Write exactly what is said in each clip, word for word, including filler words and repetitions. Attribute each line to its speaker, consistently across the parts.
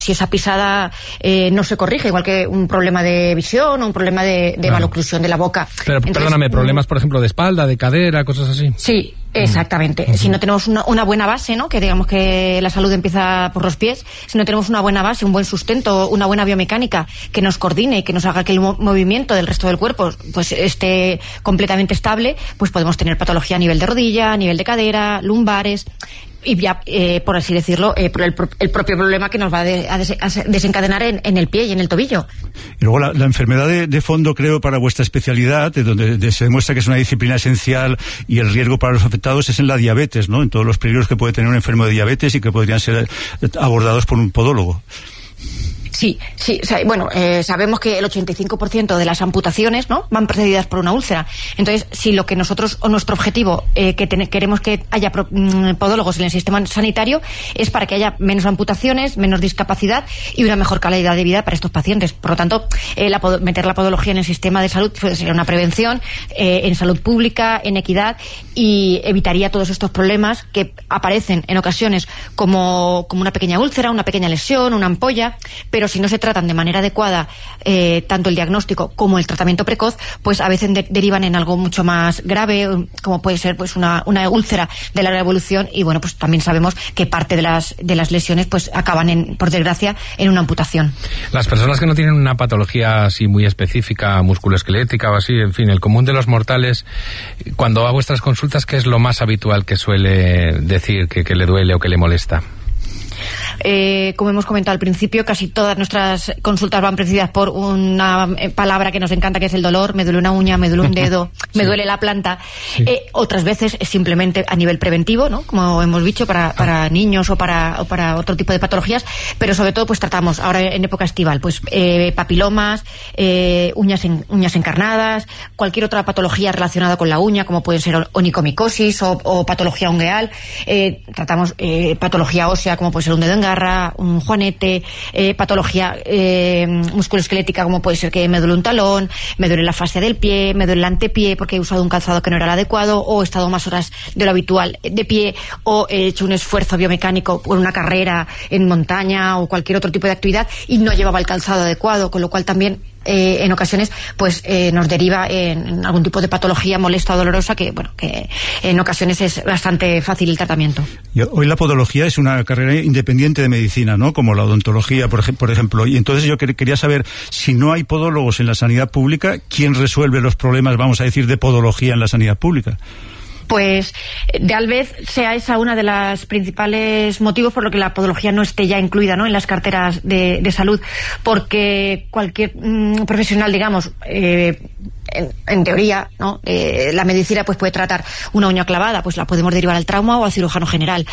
Speaker 1: si esa pisada eh, no se corrige, igual que un problema de visión o un problema de, de claro. maloclusión de la boca.
Speaker 2: Pero, Entonces, perdóname, problemas, por ejemplo, de espalda, de cadera, cosas así.
Speaker 1: Sí, exactamente. Uh-huh. Si no tenemos una, una buena base, ¿no? Que digamos que la salud empieza por los pies, si no tenemos una buena base, un buen sustento, una buena biomecánica que nos coordine y que nos haga que el mo- movimiento del resto del cuerpo pues esté completamente estable, pues podemos tener patología a nivel de rodilla, a nivel de cadera, lumbares, y ya, eh, por así decirlo, eh, por el, pro- el propio problema que nos va de, a, des- a desencadenar en, en el pie y en el tobillo.
Speaker 3: Y luego la, la enfermedad de, de fondo, creo, para vuestra especialidad, de donde de, se demuestra que es una disciplina esencial y el riesgo para los afectados es en la diabetes, ¿no? En todos los peligros que puede tener un enfermo de diabetes y que podrían ser abordados por un podólogo.
Speaker 1: Sí, sí, o sea, bueno, eh, sabemos que el ochenta y cinco por ciento de las amputaciones, ¿no?, van precedidas por una úlcera. Entonces, si lo que nosotros, o nuestro objetivo, eh, que ten, queremos que haya pro, mm, podólogos en el sistema sanitario, es para que haya menos amputaciones, menos discapacidad y una mejor calidad de vida para estos pacientes. Por lo tanto, eh, la, meter la podología en el sistema de salud pues, sería una prevención eh, en salud pública, en equidad, y evitaría todos estos problemas que aparecen en ocasiones como, como una pequeña úlcera, una pequeña lesión, una ampolla, pero si no se tratan de manera adecuada, eh, tanto el diagnóstico como el tratamiento precoz, pues a veces de- derivan en algo mucho más grave, como puede ser pues una, una úlcera de larga evolución, y bueno, pues también sabemos que parte de las, de las lesiones pues acaban, en, por desgracia, en una amputación.
Speaker 2: Las personas que no tienen una patología así muy específica, musculoesquelética o así, en fin, el común de los mortales, cuando va a vuestras consultas, ¿qué es lo más habitual que suele decir que, que le duele o que le molesta?
Speaker 1: Eh, como hemos comentado al principio, casi todas nuestras consultas van precedidas por una eh, palabra que nos encanta, que es el dolor. Me duele una uña, me duele un dedo, sí. me duele la planta. Sí. Eh, otras veces es simplemente a nivel preventivo, ¿no?, como hemos dicho, para, para niños o para, o para otro tipo de patologías, pero sobre todo pues tratamos ahora en época estival pues eh, papilomas, eh, uñas, en, uñas encarnadas, cualquier otra patología relacionada con la uña, como puede ser onicomicosis o, o patología ungueal. Eh, tratamos eh, patología ósea, como puede ser un dedo en garra, un juanete, eh, patología eh, musculoesquelética, como puede ser que me duele un talón, me duele la fascia del pie, me duele el antepié porque he usado un calzado que no era el adecuado, o he estado más horas de lo habitual de pie, o he hecho un esfuerzo biomecánico por una carrera en montaña o cualquier otro tipo de actividad y no llevaba el calzado adecuado, con lo cual también Eh, en ocasiones pues eh, nos deriva en, en algún tipo de patología molesta o dolorosa que, bueno, que en ocasiones es bastante fácil el tratamiento.
Speaker 3: Y hoy la podología es una carrera independiente de medicina, ¿no?, como la odontología, por, ej- por ejemplo, y entonces yo quer- quería saber, si no hay podólogos en la sanidad pública, ¿quién resuelve los problemas, vamos a decir, de podología en la sanidad pública?
Speaker 1: Pues tal vez sea esa una de las principales motivos por lo que la podología no esté ya incluida, ¿no?, en las carteras de, de salud, porque cualquier mmm, profesional, digamos, eh, en, en teoría, ¿no?, eh, la medicina pues puede tratar una uña clavada, pues la podemos derivar al trauma o al cirujano general,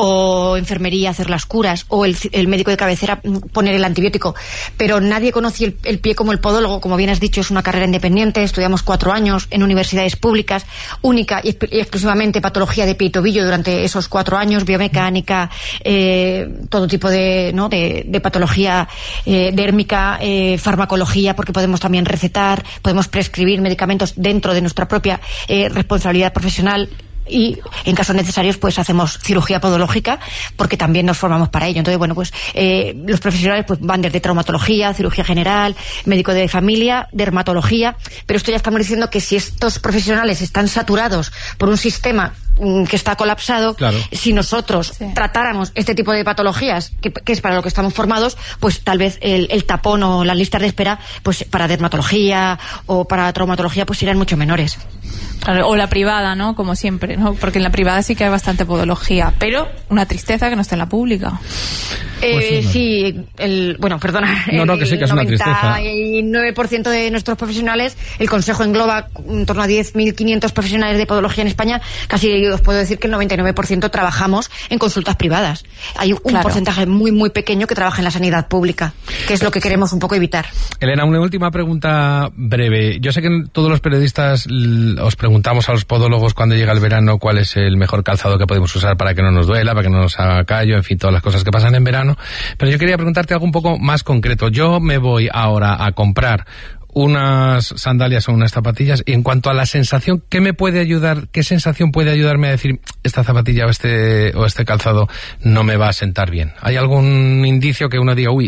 Speaker 1: o enfermería hacer las curas, o el, el médico de cabecera poner el antibiótico, pero nadie conoce el, el pie como el podólogo. Como bien has dicho, es una carrera independiente, estudiamos cuatro años en universidades públicas, única y, y exclusivamente patología de pie y tobillo durante esos cuatro años, biomecánica, eh, todo tipo de, ¿no?, de, de patología eh, dérmica, eh, farmacología, porque podemos también recetar, podemos prescribir medicamentos dentro de nuestra propia eh, responsabilidad profesional, y en casos necesarios pues hacemos cirugía podológica porque también nos formamos para ello. Entonces, bueno, pues eh, los profesionales pues van desde traumatología, cirugía general, médico de familia, dermatología, pero esto ya estamos diciendo que si estos profesionales están saturados por un sistema mm, que está colapsado, claro, si nosotros sí. tratáramos este tipo de patologías, que, que es para lo que estamos formados, pues tal vez el, el tapón o las listas de espera pues para dermatología o para traumatología pues serían mucho menores.
Speaker 4: Claro, o la privada, ¿no?, como siempre, ¿no?, porque en la privada sí que hay bastante podología, pero una tristeza que no esté en la pública.
Speaker 1: Eh,
Speaker 2: pues sí,
Speaker 1: sí, el, bueno, perdona,
Speaker 2: no, no, que sí, que es una tristeza.
Speaker 1: El noventa y nueve por ciento de nuestros profesionales, el Consejo engloba en torno a diez mil quinientos profesionales de podología en España, casi os puedo decir que el noventa y nueve por ciento trabajamos en consultas privadas. Hay un claro. porcentaje muy, muy pequeño que trabaja en la sanidad pública, que es lo que queremos un poco evitar.
Speaker 2: Elena, una última pregunta breve. Yo sé que todos los periodistas os preguntamos a los podólogos cuando llega el verano cuál es el mejor calzado que podemos usar para que no nos duela, para que no nos haga callo, en fin, todas las cosas que pasan en verano. Pero yo quería preguntarte algo un poco más concreto. Yo me voy ahora a comprar unas sandalias o unas zapatillas, y en cuanto a la sensación, ¿qué me puede ayudar, qué sensación puede ayudarme a decir esta zapatilla o este, o este calzado no me va a sentar bien? ¿Hay algún indicio que uno diga, uy,